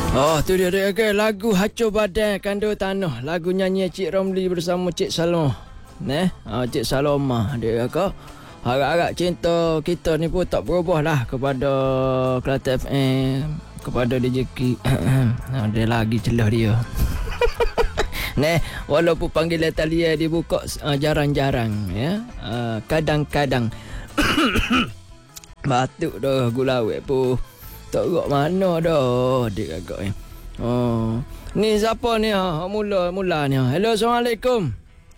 Oh, tu dia okay. Lagu Hancur Badan Kandu Tanah. Lagu nyanyi Cik Romli bersama Cik Salom. Cik Salomah dia kata harap-harap cinta kita ni pun tak berubah lah kepada Kelate FM, kepada DJ Ki. Dia lagi celah dia. Walaupun panggilan talian dibuka jarang-jarang ya. Kadang-kadang batuk dah gula awet pun tak gerak mana dah dia agak ni siapa ni mula ni. Hello, Assalamualaikum.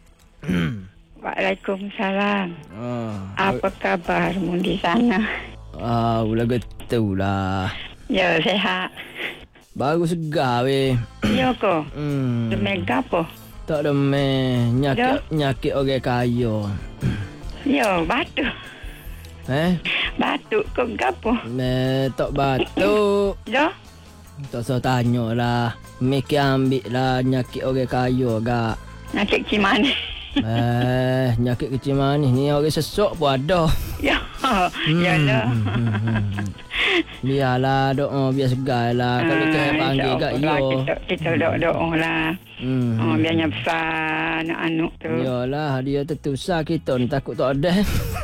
Waalaikumsalam. Apa kabar di sana? Ulah getulah. Ya, sehat. Baru segar weh. Ya ko. Demam apa? Tak demam, nyakit orang kaya. Ya, batuk. Batuk kau gapo? Tak batuk. Ya? Tak usah tanya lah. Mikir ambil lah nyakit orang kaya gak. Nyakit cimani. Nyakit kecil manis ni orang sesok pun ada. Ya. Yalah. Biarlah doa biar segar lah. Kalau Tuhan panggil kat yo. Kita doa lah. Biarnya besar anak tu. Yalah, dia tentu besar, kita ni takut tak ada.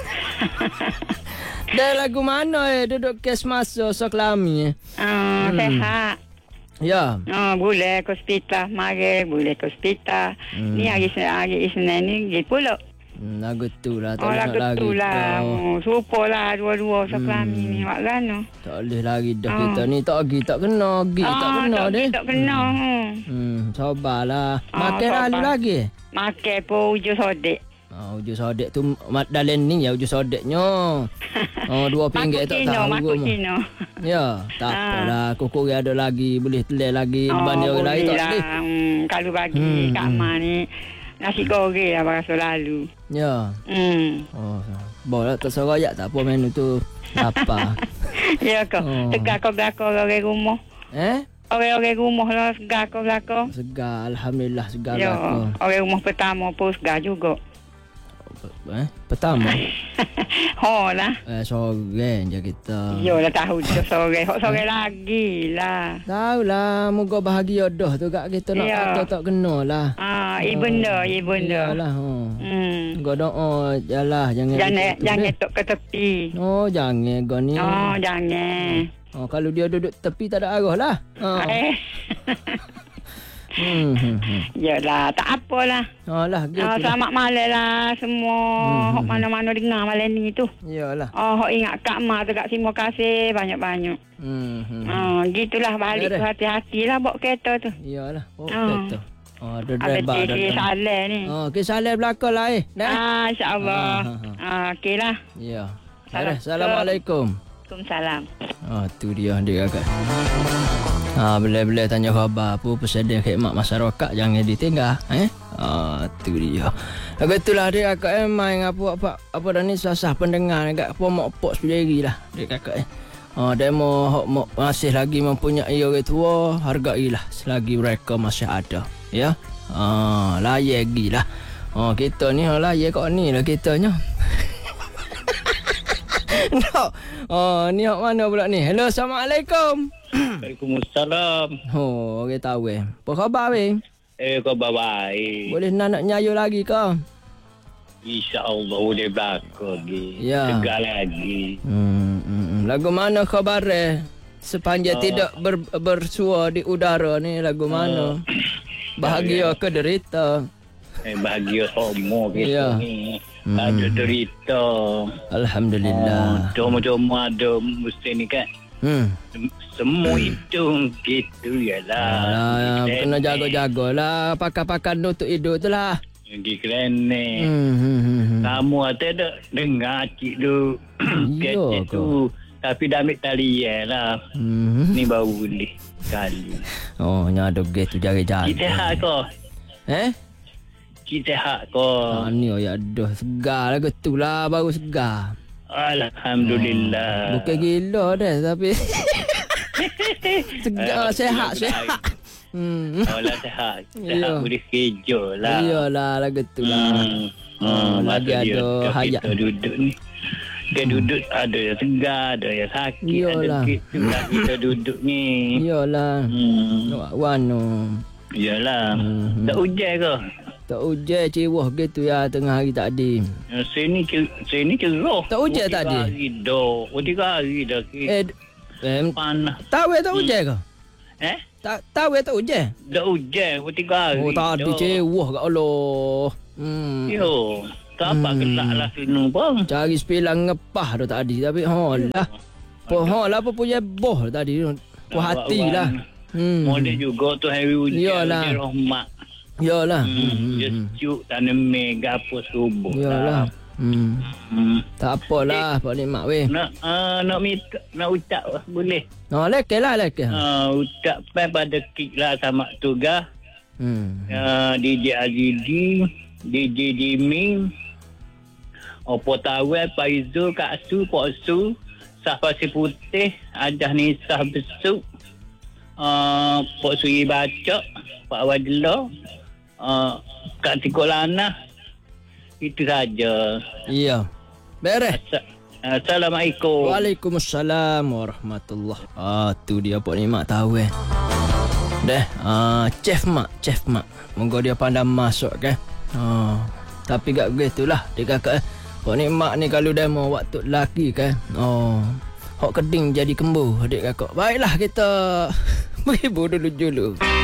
Dah lagu mana duduk kes masa Soklami sehat. Ya. Boleh ke hospital, mari boleh ke hospital. Ni hari Isnin ni pergi pula. Lagu tu lah. Lagu tu lah. Serupa lah dua-dua Soklami ni. Mak gana. Tak boleh lagi dah kita ni. Tak pergi, tak kena. Tak kena deh. Tak kena. Sabarlah. Makan lalu lagi? Makan pun hujung sodek. Hujung sodek tu dalam ni ya hujung sodeknya. RM2 tak tahu. Makuk Cina. Ya, tak apalah. Kuku ada lagi, boleh telur lagi. Banding orang lain tak boleh. Kalau bagi Kak Ma ni nasi goreng lah bahasa lalu. Ya. Boleh tak serayak tak apa menu tu. Apa? Ya kau. Segar kau belakang orang rumah. Orang-orang rumah lah segar kau belakang. Segar, alhamdulillah segar belakang. Orang rumah pertama pun segar juga. Pertama? Lah. Sorang je kita. Yolah tahu je sorang. Sorang lagi lah. Tahulah, moga bahagia dah tu kat kita nak kata tak kena lah. Benda. Yalah. Moga doa jalah jangan tok ke tepi. Jangan kau ni. Jangan. Kalau dia duduk tepi tak ada arah lah. Yalah, tak apalah. Gitu. Selamat malam lah semua. Mana-mana dengar malam ni tu. Yalah. Ingat Kak Ma tu Kak, terima kasih banyak-banyak. Gitulah balik tu hati-hati lah bawa kereta tu. Yalah, bawa kereta. Ada driver ada Saleh ni. Saleh belakang lah insya-Allah. Okey lah. Ya. Assalamualaikum. Waalaikumsalam. Tu dia agak. Bila-bila tanya khabar apa persediaan khidmat masyarakat jangan ditinggal. Tu dia. Begitulah dia kakak main apa dah ni sasah pendengar agak apa mak pok sendiri lah dia kakak demo masih lagi mempunyai orang tua, hargailah selagi mereka masih ada. Ya. Layak gilah. Kita ni layak kat ni lah kitanya. Ni hak mana pula ni? Hello, Assalamualaikum. Waalaikumsalam. Orang tahu apa khabar weh? Khabar baik. Boleh nak nyayu lagi ke? InsyaAllah boleh belakang lagi. Ya. Segar lagi. Lagu mana khabar sepanjang tidak bersua di udara ni lagu mana? Bahagia ke derita? Bahagia semua kita ni. Ada derita. Alhamdulillah. Cuma-cuma ada mesti ni kan. Semua itu gitu yalah. Kena jaga-jagalah. Pakai-pakai nutup hidup tu lah. Pergi klenik. Kamu ada dengar cik tu. Kecik tu. Tapi dah ambil talian lah. Ni baru boleh sekali. Ni ada gate tu jaga-jaga. Cik sehat kau? Cik sehat kau? Ni aduh segar lah gitu lah. Baru segar. Alhamdulillah. Bukan gila dah tapi segar, sehat. Lah sehat. Sehat boleh kerja lah. Iyalah lah gitu lah. Lagi ada hayat. Kita duduk ni. Kita duduk ada yang segar, ada yang sakit. Iyalah. Ada gitu lah kita duduk ni. Iyalah. Wano. Iyalah. Tak hujan ke? Tak hujan cewah gitu ya tengah hari tadi. Sini cerah. Tak hujan tadi. 3 hari dah. Panas. Tahu tak hujan ke? Tahu tak hujan? Tak hujan 3 hari. Oh tadi cewah kat Allah. Yo. Tak apa gelak lah sini bang. Cari sepilang ngepah dah tadi. Tapi lah. Lah apa punya boh tadi. Puas hati lah. Model juga tu hari hujan. Yalah. Hujan rahmat. Yalah. Dia sejuk tanam mega apa subuh. Yalah. Tak apalah Pak Nikmat weh. Nak ucap boleh. Leke lah. Ucap pada kik lah sama tugas. DJ Azidi, DJ Jimmy, Opo Tawel, Pak Izzul, Kak Su, Pak Su, Safasi Putih, Ajah Nisah Besuk, Pak Suri Bacok, Pak Wadilo, Kak Tiko Lana. Itu saja. Iya. Beres. Assalamualaikum. Waalaikumsalam warahmatullahi. Tu dia Pak Nikmat tahu Chef Mak. Moga dia pandai masuk kan. Tapi gak begitulah dia kakak Pak Nikmat ni kalau demo waktu lelaki kan. Hok keding jadi kembu adik kakak. Baiklah kita menghibur dulu.